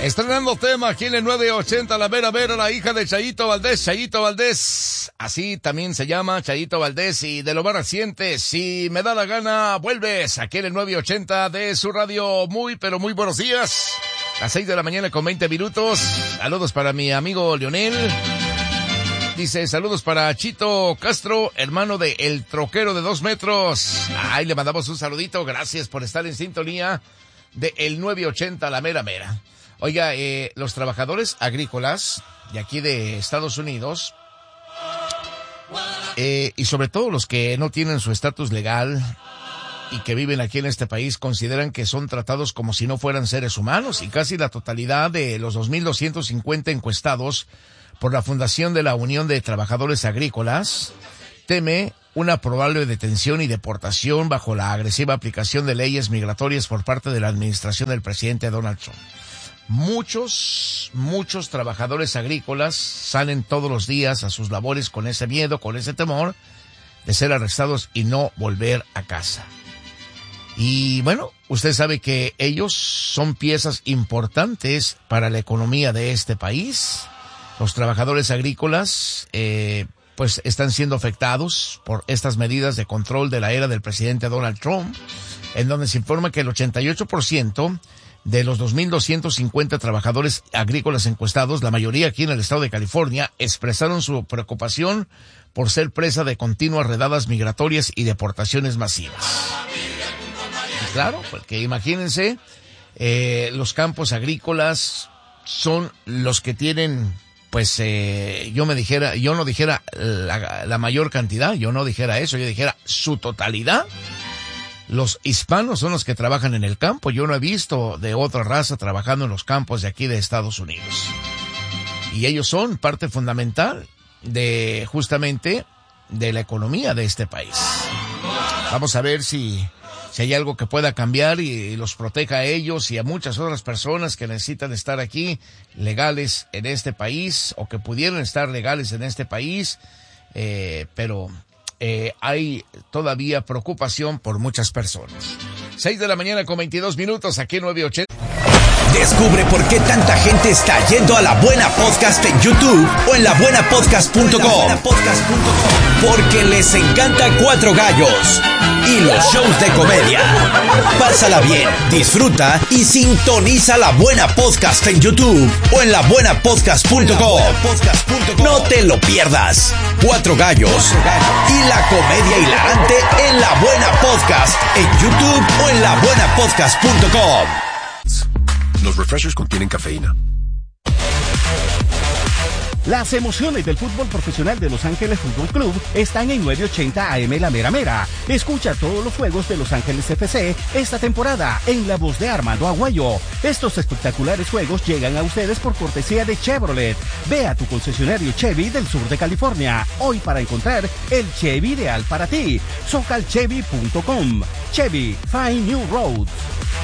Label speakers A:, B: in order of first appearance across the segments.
A: Estrenando tema aquí en el 980, la Vera Vera, la hija de Chayito Valdés. Chayito Valdés, así también se llama, Chayito Valdés. Y de lo más reciente, si me da la gana, vuelves aquí en el 980 de su radio. Muy, pero muy buenos días. Las 6 de la mañana con 20 minutos. Saludos para mi amigo Leonel. Dice, saludos para Chito Castro, hermano de El Troquero de 2 metros. Ay, le mandamos un saludito. Gracias por estar en sintonía de el 980, la mera mera. Oiga, los trabajadores agrícolas de aquí de Estados Unidos, y sobre todo los que no tienen su estatus legal y que viven aquí en este país, consideran que son tratados como si no fueran seres humanos, y casi la totalidad de los 2,250 encuestados por la Fundación de la Unión de Trabajadores Agrícolas teme una probable detención y deportación bajo la agresiva aplicación de leyes migratorias por parte de la administración del presidente Donald Trump. Muchos trabajadores agrícolas salen todos los días a sus labores con ese miedo, con ese temor de ser arrestados y no volver a casa. Y bueno, usted sabe que ellos son piezas importantes para la economía de este país. Los trabajadores agrícolas, pues están siendo afectados por estas medidas de control de la era del presidente Donald Trump, en donde se informa que el 88% de los 2,250 trabajadores agrícolas encuestados, la mayoría aquí en el estado de California, expresaron su preocupación por ser presa de continuas redadas migratorias y deportaciones masivas. Y claro, porque imagínense, los campos agrícolas son los que tienen, pues, yo no dijera la mayor cantidad, yo no dijera eso, yo dijera su totalidad. Los hispanos son los que trabajan en el campo. Yo no he visto de otra raza trabajando en los campos de aquí de Estados Unidos. Y ellos son parte fundamental de, justamente, de la economía de este país. Vamos a ver si hay algo que pueda cambiar y los proteja a ellos y a muchas otras personas que necesitan estar aquí legales en este país o que pudieran estar legales en este país, pero hay todavía preocupación por muchas personas. 6 de la mañana con 22 minutos aquí en 980.
B: Descubre por qué tanta gente está yendo a La Buena Podcast en YouTube o en labuenapodcast.com. Porque les encanta Cuatro Gallos y los shows de comedia. Pásala bien, disfruta y sintoniza La Buena Podcast en YouTube o en labuenapodcast.com. No te lo pierdas. Cuatro Gallos y la comedia hilarante en La Buena Podcast en YouTube o en labuenapodcast.com.
C: Los refreshers contienen cafeína.
D: Las emociones del fútbol profesional de Los Ángeles Fútbol Club están en 980 AM La Mera Mera. Escucha todos los juegos de Los Ángeles FC esta temporada en la voz de Armando Aguayo. Estos espectaculares juegos llegan a ustedes por cortesía de Chevrolet. Ve a tu concesionario Chevy del sur de California hoy para encontrar el Chevy ideal para ti. Socalchevy.com. Chevy, find new roads.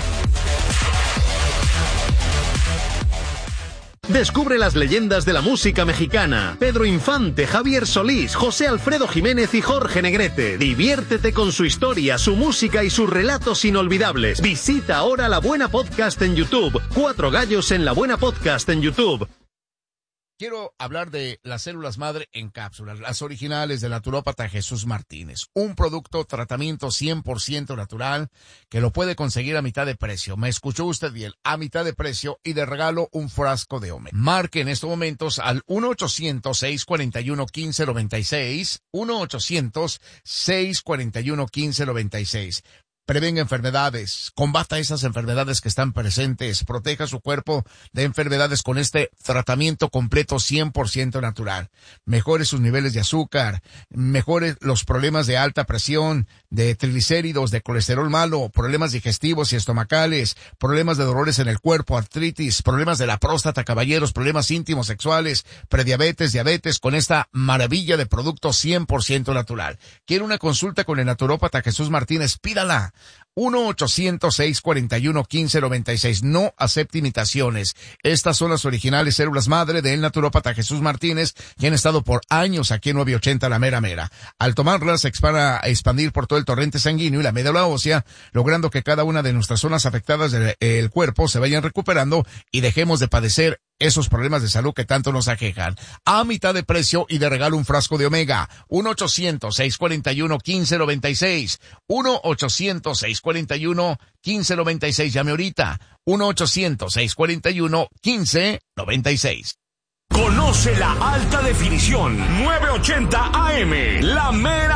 E: Descubre las leyendas de la música mexicana. Pedro Infante, Javier Solís, José Alfredo Jiménez y Jorge Negrete. Diviértete con su historia, su música y sus relatos inolvidables. Visita ahora La Buena Podcast en YouTube. Cuatro Gallos en La Buena Podcast en YouTube.
A: Quiero hablar de las células madre en cápsulas, las originales del naturópata Jesús Martínez. Un producto, tratamiento 100% natural que lo puede conseguir a mitad de precio. Me escuchó usted bien, a mitad de precio y de regalo un frasco de Omega. Marque en estos momentos al 1-800-641-1596, 1-800-641-1596. Prevenga enfermedades, combata esas enfermedades que están presentes, proteja su cuerpo de enfermedades con este tratamiento completo 100% natural. Mejore sus niveles de azúcar, mejore los problemas de alta presión, de triglicéridos, de colesterol malo, problemas digestivos y estomacales, problemas de dolores en el cuerpo, artritis, problemas de la próstata, caballeros, problemas íntimos sexuales, prediabetes, diabetes, con esta maravilla de producto 100% natural. ¿Quiere una consulta con el naturópata Jesús Martínez? Pídala. 1-800-641-1596. No acepte imitaciones. Estas son las originales células madre del naturópata Jesús Martínez, quien ha estado por años aquí en 980 La Mera Mera. Al tomarlas se van a expandir por todo el torrente sanguíneo y la médula ósea, logrando que cada una de nuestras zonas afectadas del cuerpo se vayan recuperando y dejemos de padecer esos problemas de salud que tanto nos aquejan. A mitad de precio y de regalo un frasco de omega. 1-800-641-1596. 1-800-641-1596. Llame ahorita. 1-800-641-1596.
F: Conoce la alta definición 980 AM, La Mera